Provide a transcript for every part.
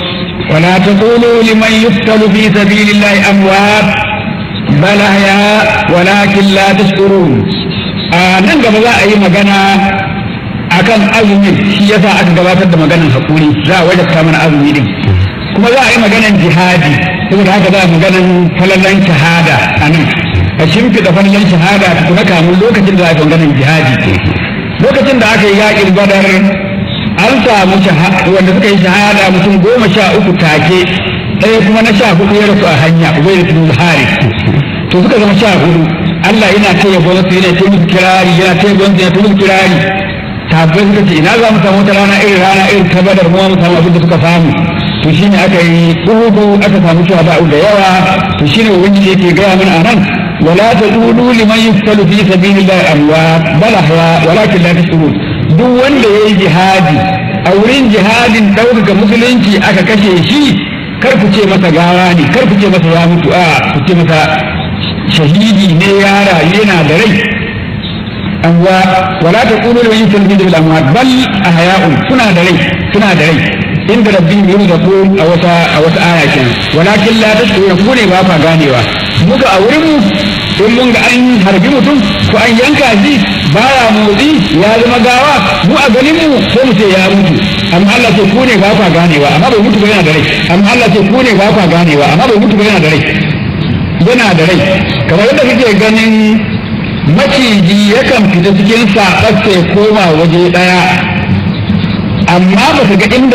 ولا تقولوا لمن يقتل في سبيل الله أموات بل أحياء ولكن لا تشعرون. nan gaba za a yi magana akan azumi, shi yasa aka gabatar da maganar hakuri, za a wajabta mana azumi din, kuma za a yi maganar jihadi, saboda haka za a maganar falalan shahada a nan, a shimfiɗa falalan shahada tukuna kamun lokacin da aka maganar jihadi. Lokacin da aka yi yaƙin Badar an samu wanda suka yi shahada mutum 13 take, ɗaya kuma na 14 ya rasu a hanya, Ubayr ibn Harith. To suka zama 14. Allah yana taya gwamnati, yana taya musu kirari, yana taya gwamnati, yana taya musu kirari. Tabbai suka ce ina za mu samu wata rana irin ta Badar, mu samu abin da suka samu. To shine aka yi uhudu, aka samu shuhada'u da yawa. To shine ubangiji yake gaya mana anan, wala taqulu liman yuqtalu fi sabilillahi amwat bal ahya walakin la tashurun. Duk wanda yayi jihadi a wurin jihadin ɗaukaka musulunci aka kashe shi, kar ku ce masa gawa ne, kar ku ce masa ya mutu, a ku ce masa shahidi ne, ya rayu yana da rai. Amma wala taqulu liman yuqtalu fi sabilillahi amwat bal ahya'un, suna da rai, suna da rai. Inda rabbihim yurzaqun a wata aya kenan, walakin la tashurun, ku ne ba fa ganewa. Muka a wurin mu in mun ga an harbi mutum ko an yanka shi baya motsi ya zama gawa, mu a ganin mu sai mu ce ya mutu, amma Allah ce ku ne ba kwa ganewa, amma bai mutu ba yana da rai. Amma Allah ce ku ne ba kwa ganewa, amma bai mutu ba yana da rai, yana da rai. Kamar yadda kake ganin maciji yakan fita cikin saƙarsa ya koma waje ɗaya, amma ba ka ga inda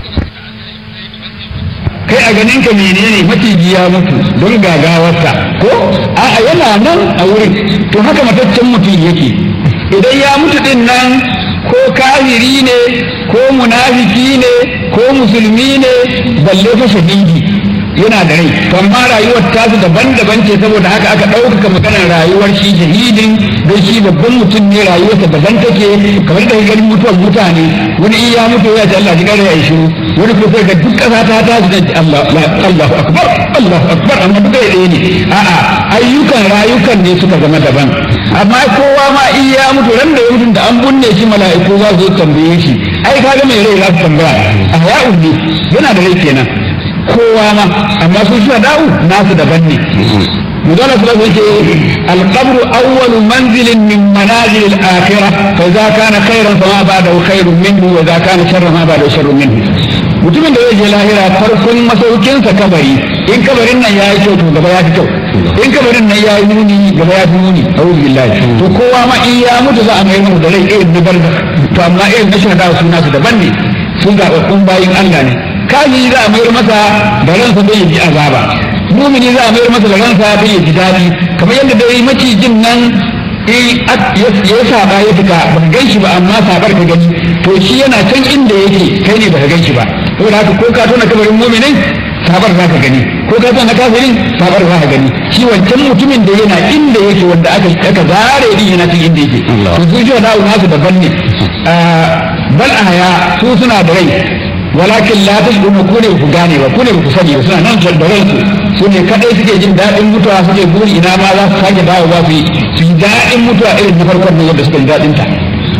kai a ganin ka menene maciji ya mutu don gagawarsa ko a'a yana nan a wurin. To haka mataccen mutum yake, idan ya mutu din nan ko kafiri ne ko munafiki ne ko musulmi ne balle fa shahidi yana da rai. To amma rayuwar tasu daban-daban ce, saboda haka aka ɗaukaka maganar rayuwar shi shahidin don shi babban mutum ne, rayuwarsa daban take. Kamar da ganin mutuwar mutane, wani in ya mutu ya ce Allah ji kare ya yi shiru, wani ko sai ga duk ƙasa ta tashi da Allahu akbar Allahu akbar, amma duk ɗaya ne. A'a, ayyukan rayukan ne suka zama daban. Amma kowa ma in ya mutu, ran da ya mutu da an binne shi mala'iku za su tambaye shi, ai kaga mai rai za su tambaya, ahya'un ne, yana da rai kenan kowa ma, amma su da'u nasu daban ne. مدونة سلسلة القبر أول منزل من منازل الآخرة، فإذا كان خيرا فما بعده خير منه، وإذا كان شرا ما بعده شر منه. mutumin da zai je lahira farkon masaukinsa kabari, in kabarin nan ya yi kyau to gaba ya fi kyau, in kabarin nan ya yi muni gaba ya fi muni, a'udhu billahi. To kowa ma in ya mutu za a mai mu da rai irin na barza, to amma irin na shahada suna su daban ne, sun zaɓaɓɓun bayin Allah ne. Kaji za a mayar masa da ransa bai yi azaba, mumini za a mayar masa da ransa bai yi daɗi. Kamar yadda dai macijin nan ya saba ya fita ba ka gan shi ba, amma sabar ka gani, to shi yana can inda yake, kai ne ba ka gan shi ba. saboda haka ko ka tona kabarin muminin sabar za ka gani, ko ka tona kafirin sabar za ka gani. Shi wancan mutumin da yana inda yake, wanda aka zare din yana cikin inda yake. To su jiwa da'u nasu daban ne. Bal ahya, su suna da rai, walakin la tashkuruna, ku ne ku gane ba, ku ne ku sani ba, suna nan da ransu. Su ne kadai suke jin daɗin mutuwa, suke buri ina ma za su sake dawowa su yi daɗin mutuwa irin na farkon nan yadda suka yi daɗin ta.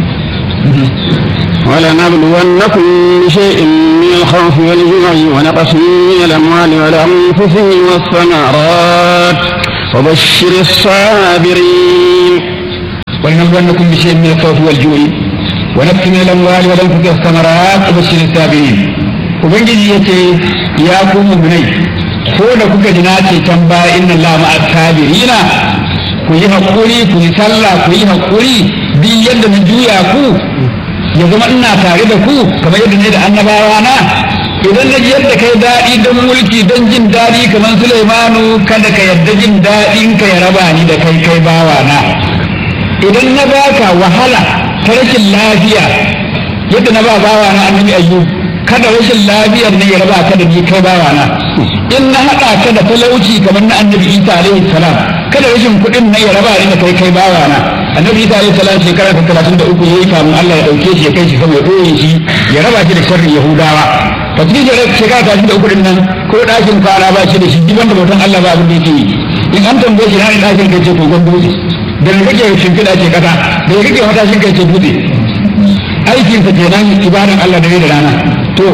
ولنبلونكم بشيء من الخوف والجوع ونقص من الأموال والأنفس والثمرات وبشر الصابرين. ولنبلونكم بشيء من الخوف والجوع ونقص من الأموال والأنفس والثمرات وبشر الصابرين. ubangiji yace ya ku mu'minai, ko da kuka ji na ce can ba inna Allah ma'a sabirina, ku yi hakuri, ku yi sallah, ku yi hakuri bi yadda na juya ku ya zama ina tare da ku kamar yadda ne da annabawa na. Idan na yadda kai daɗi don mulki don jin daɗi kamar Sulaimanu, kada ka yadda jin daɗin ka ya raba ni da kai bawa na. Idan na baka wahala ta rashin lafiya yadda na ba bawa na annabi Ayyub, kada rashin lafiyar ne ya raba ka da ni kai bawa na. In na haɗa ka da talauci kamar na annabi Isa alaihi salam, kada rashin kuɗin ne ya raba ni da kai bawa na. Annabi Isa alaihi salam shekara ta 33 yayi kamun Allah ya dauke shi ya kai shi sama ya doye shi ya raba shi da sharrin Yahudawa. Ta cikin shekara ta 33 din nan ko ɗakin kwana ba shi da shi, jiban da bautan Allah ba abin da yake yi. In an tambaye shi na ɗakin kai ce to dutse, da kake shimfiɗa ce kasa, da kake matashin kai ce dutse. Aikinsa kenan ibadan Allah da da rana. To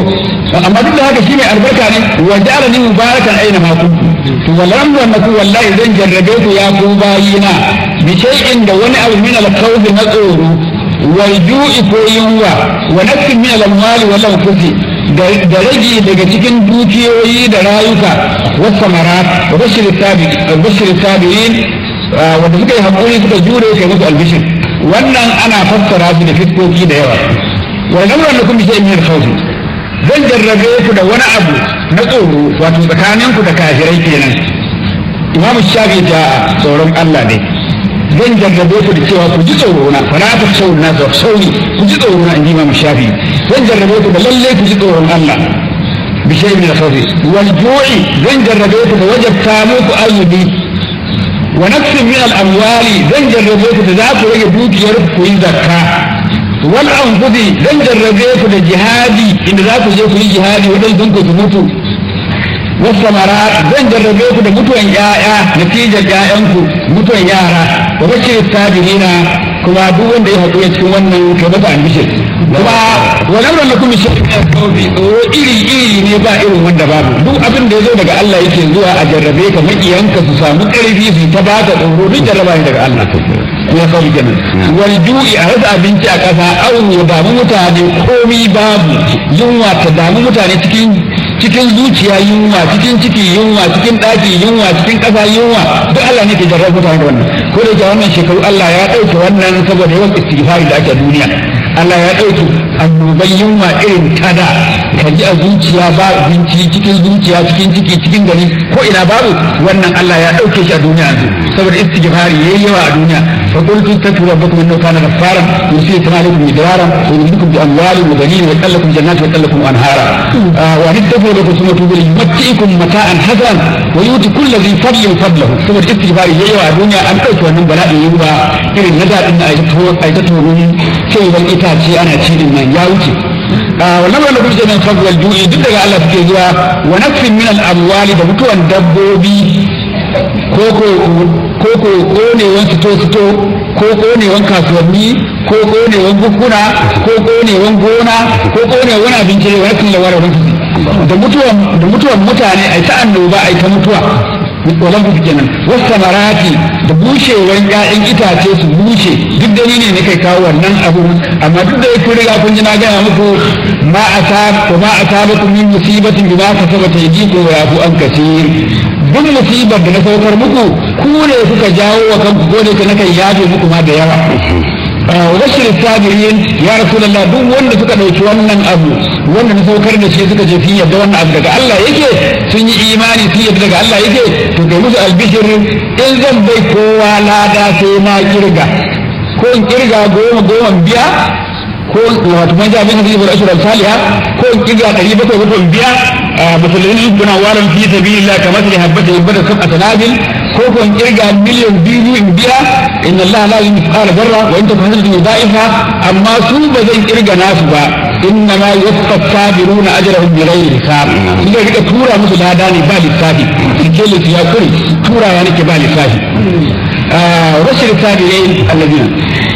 amma duk da haka shi mai albarka ne wa ja'alani mubarakan aina ma kuntu to wallahi wannan wallahi zan jarrabe ku ya ku bayina bi shay'in da wani abu min al-khawf na tsoro wal ju'i ko yunwa wa nafsin min al-amwali wal anfusi da rage daga cikin dukiyoyi da rayuka wasu samarat wa bashir sabirin wanda suka yi haƙuri suka jure kai musu albishir wannan ana fassara su da fiskoki da yawa wa namran lakum bi shay'in min al-khawf zan jarrabe ku da wani abu na tsoro wato tsakanin ku da kafirai kenan imam shafi ta tsoron Allah ne zan jarrabe ku da cewa ku ji tsoro na fala ta tsoro na da sauri ku ji tsoro na inji imam shafi zan jarrabe ku da lalle ku ji tsoron Allah bi shay'in min al-khawf wal ju'i zan jarrabe ku da wajabta muku ayyubi wa nafsin min al-amwali zan jarrabe ku da za ku rage dukiyar ku yi zakka wal anfusi zan jarrabe ku da jihadi inda za ku je ku yi jihadi wadan don ku mutu wasu samara zan jarrabe ku da mutuwan ƴaƴa natijar ƴaƴanku mutuwan yara wa bashir sabirina kuma duk wanda ya haɗu ya cikin wannan kai masa ambishir kuma walau da lakum shay'in iri ne ba irin wanda babu duk abin da ya zo daga Allah yake zuwa a jarrabe ka makiyanka su samu ƙarfi su ta baka tsoro duk jarraba ne daga Allah ya kawo kenan wal ju'i a rasa abinci a ƙasa au ya damu mutane komi babu yunwa ta damu mutane cikin zuciya yunwa cikin ciki yunwa cikin ɗaki yunwa cikin ƙasa yunwa duk Allah ne ke jarrabe mutane da wannan ko da ke wannan shekaru Allah ya ɗauke wannan saboda yawan istighfari da ake a duniya Allah ya ɗauke annoban yunwa irin tada ka ji a zuciya ba abinci cikin zuciya cikin ciki cikin gari ko ina babu wannan Allah ya ɗauke shi a duniya yanzu saboda istighfari yayi yawa a duniya fa qultu tastaghfiru rabbakum innahu kana ghaffaran yursilu alaykum midrara wa yumdidukum bi amwalin wa banin wa yaj'al lakum jannatin wa yaj'al lakum anhara wa yadfaru lakum sumatu bil yumti'ikum mata'an hasan wa yuti kulli dhi fadlin fadlahu saboda istighfari yayi yawa a duniya an ɗauke wannan bala'i yayi irin na daɗin da aita tonon cewa itace ana ci din nan ya wuce wannan wanda kuma nan fadwal ju'i duk daga Allah suke zuwa wa nafsin min al-amwali da mutuwan dabbobi ko konewan sito ko konewan kasuwanni ko konewan bukuna ko konewan gona ko konewan abinci ne wani kun lawara wani da mutuwan mutane ai ta annoba ai ta mutuwa wajen ku kenan wasu samarati da bushewar ƴaƴan itace su bushe duk dalili ne kai kawo wannan abu amma duk da kun riga kun ji na gaya muku ma asabakum min musibatin bima kasabat aydikum wa yafu an kaseer duk musibar da na saukar muku ku ne kuka jawo wa kanku ko ne kana kai yaje muku ma da yawa wabashir sabirin ya rasulullah duk wanda suka dauki wannan abu wanda na saukar da shi suka je fi yadda wannan abu daga Allah yake sun yi imani fi yadda daga Allah yake to kai musu albishir in zan bai kowa lada sai na kirga ko in kirga goma biya ko wato man ja bin hadisi ashur al-saliha ko in kirga 700 biya musulmin kuna waran fi sabilillah kamar da habbata ibada sab'a sanabil ko ko in kirga miliyan biyu in biya inna Allah la yusqala barra wa anta tahdidu da'ifa amma su ba zan kirga nasu ba inna ma yufqa sabiruna ajrahum bi ghairi hisab inda rika tura musu lada ne ba lissafi kike lu ya kuri tura ya nake ba lissafi rashid sabirin alladina